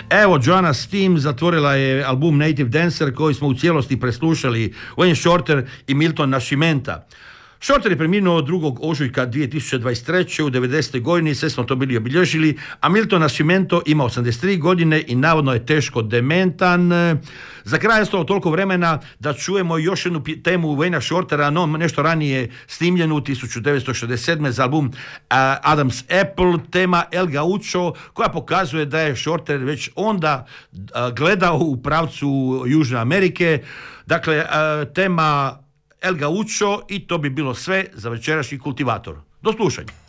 Evo, Joanna Steam zatvorila je album Native Dancer koji smo u cijelosti preslušali, Wayne Shorter i Milton Nascimenta. Shorter je preminuo 2. ožujka 2023. u 90. godini, sve smo to bili obilježili, a Milton Nascimento ima 83 godine i navodno je teško dementan. Za kraj je ostalo toliko vremena da čujemo još jednu temu Wayna Shortera, no nešto ranije snimljenu 1967. za album Adam's Apple, tema El Gaucho, koja pokazuje da je Shorter već onda gledao u pravcu Južne Amerike. Dakle, tema El Gaucho i to bi bilo sve za večerašnji Kultivator. Do slušanja.